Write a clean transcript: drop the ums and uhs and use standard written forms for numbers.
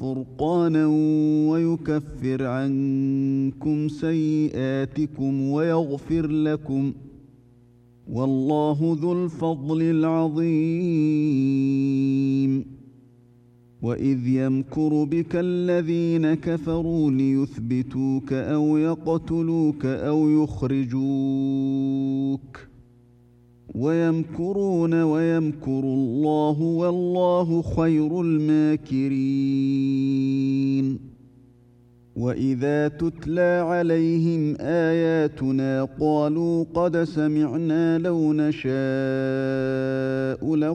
فرقانا ويكفر عنكم سيئاتكم ويغفر لكم، والله ذو الفضل العظيم. وإذ يمكر بك الذين كفروا ليثبتوك أو يقتلوك أو يخرجوك، ويمكرون ويمكر الله والله خير الماكرين. وإذا تتلى عليهم آياتنا قالوا قد سمعنا لو نشاء